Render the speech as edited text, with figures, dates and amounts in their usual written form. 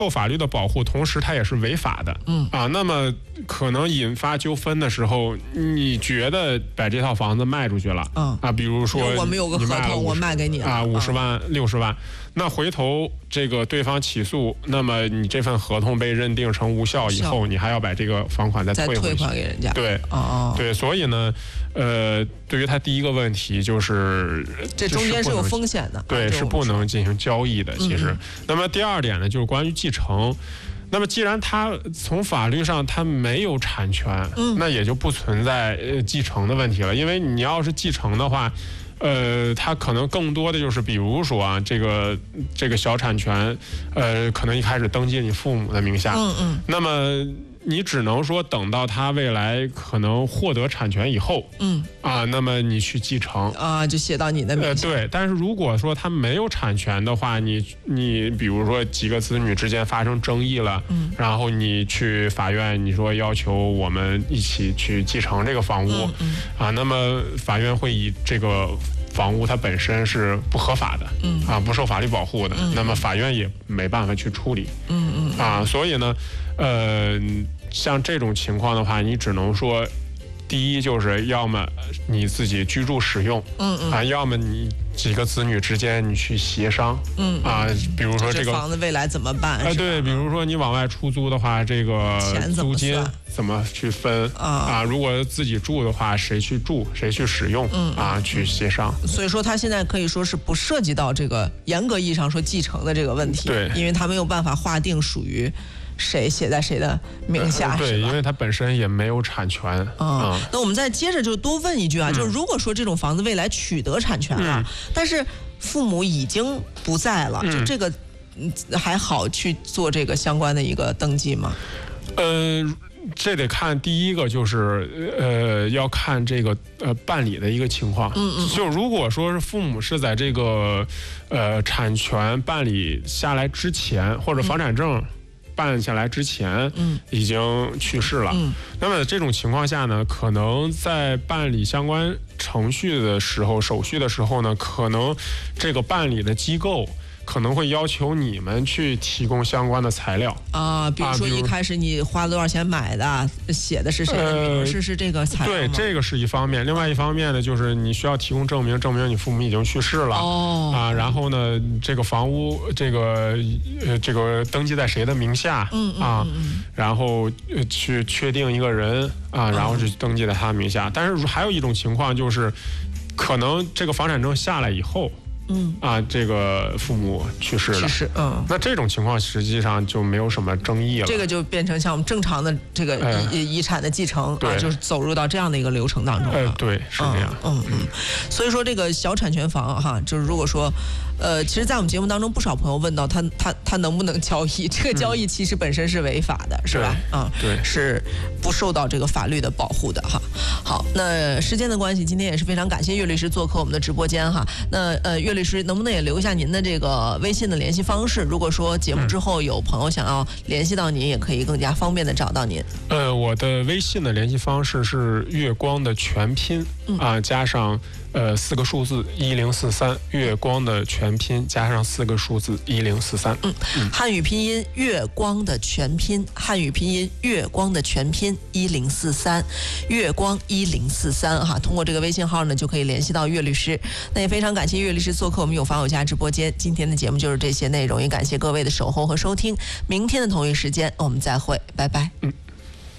受法律的保护，同时它也是违法的。那么可能引发纠纷的时候，你觉得把这套房子卖出去了，比如说我们有个合同，我卖给你了 50万、60万，那回头这个对方起诉，那么你这份合同被认定成无效以后，你还要把这个房款再退还给人家。 对，所以呢，对于他第一个问题就是这中间是有风险的， 对，是不能进行交易的。其实，那么第二点呢，就是关于继承。那么既然他从法律上他没有产权，那也就不存在继承的问题了。因为你要是继承的话，它可能更多的就是，比如说啊，这个小产权，可能一开始登记你父母的名下，那么你只能说等到他未来可能获得产权以后，那么你去继承就写到你的名下。 对，但是如果说他没有产权的话，你比如说几个子女之间发生争议了，然后你去法院，你说要求我们一起去继承这个房屋，那么法院会以这个房屋它本身是不合法的，不受法律保护的，那么法院也没办法去处理，所以呢，像这种情况的话，你只能说，第一就是要么你自己居住使用，要么你几个子女之间你去协商，比如说这个房子未来怎么办？ 对，比如说你往外出租的话，这个租金怎么去分如果自己住的话，谁去住，谁去使用去协商。 所以说，他现在可以说是不涉及到这个严格意义上说继承的这个问题， 对， 因为他没有办法划定属于谁写在谁的名下， 对，因为它本身也没有产权。 那我们再接着就多问一句就是如果说这种房子未来取得产权了，但是父母已经不在了，就这个还好去做这个相关的一个登记吗？ 这得看第一个就是要看这个办理的一个情况。就如果说是父母是在这个产权办理下来之前，或者房产证办下来之前已经去世了，那么这种情况下呢，可能在办理相关程序的时候、手续的时候呢，可能这个办理的机构可能会要求你们去提供相关的材料比如说一开始你花了多少钱买的，写的是谁的名，是这个材料吗？ 对，这个是一方面。另外一方面呢，就是你需要提供证明你父母已经去世了然后呢，这个房屋这个登记在谁的名下然后去确定一个人然后就登记在他名下。但是还有一种情况就是，可能这个房产证下来以后。这个父母去世了，那这种情况实际上就没有什么争议了。 这个就变成像我们正常的这个遗产的继承就是走入到这样的一个流程当中了。 对，是这样。 所以说这个小产权房就是如果说，其实，在我们节目当中，不少朋友问到他能不能交易？这个交易其实本身是违法的，是吧？ 对， 是不受到这个法律的保护的哈。好，那时间的关系，今天也是非常感谢岳律师做客我们的直播间哈。那岳律师能不能也留下您的这个微信的联系方式？如果说节目之后有朋友想要联系到您，也可以更加方便的找到您。 我的微信的联系方式是月光的全拼加上4个数字1043，月光的全拼加上4个数字1043。 汉语拼音月光的全拼，汉语拼音月光的全拼1043，月光1043哈。通过这个微信号呢，就可以联系到岳律师。那也非常感谢岳律师做客我们有房有家直播间。今天的节目就是这些内容，也感谢各位的守候和收听。明天的同一时间我们再会，拜拜。